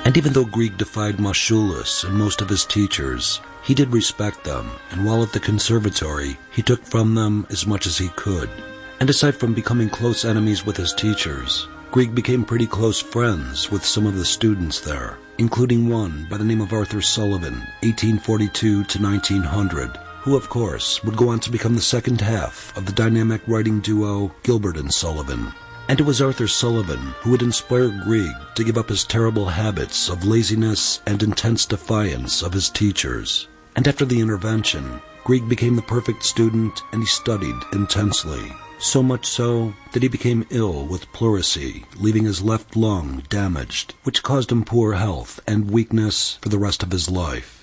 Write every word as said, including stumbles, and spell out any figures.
And even though Grieg defied Moscheles and most of his teachers, he did respect them, and while at the conservatory, he took from them as much as he could. And aside from becoming close enemies with his teachers, Grieg became pretty close friends with some of the students there, including one by the name of Arthur Sullivan, eighteen forty-two to nineteen hundred, who of course would go on to become the second half of the dynamic writing duo Gilbert and Sullivan. And it was Arthur Sullivan who would inspire Grieg to give up his terrible habits of laziness and intense defiance of his teachers. And after the intervention, Grieg became the perfect student and he studied intensely. So much so that he became ill with pleurisy, leaving his left lung damaged, which caused him poor health and weakness for the rest of his life.